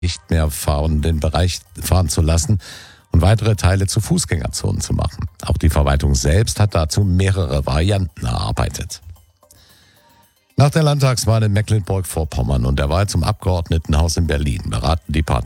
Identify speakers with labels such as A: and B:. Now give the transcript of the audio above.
A: nicht mehr den Bereich fahren zu lassen und weitere Teile zu Fußgängerzonen zu machen. Auch die Verwaltung selbst hat dazu mehrere Varianten erarbeitet. Nach der Landtagswahl in Mecklenburg-Vorpommern und der Wahl zum Abgeordnetenhaus in Berlin beraten die Parteien